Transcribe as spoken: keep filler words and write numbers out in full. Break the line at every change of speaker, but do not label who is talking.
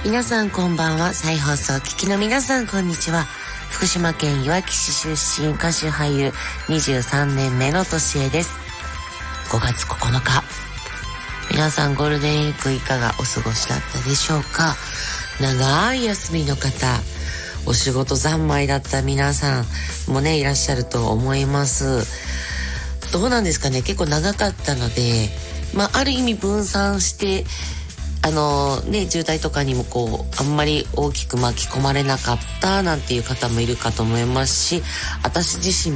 皆さんこんばんは。再放送聞きの皆さんこんにちは。福島県いわき市出身、歌手俳優にじゅうさんねんめのとしえです。ごがつここのか、皆さんゴールデンウィークいかがお過ごしだったでしょうか。長い休みの方、お仕事三昧だった皆さんもねいらっしゃると思います。どうなんですかね。結構長かったので、まあある意味分散してあのね、渋滞とかにもこうあんまり大きく巻き込まれなかったなんていう方もいるかと思いますし、私自身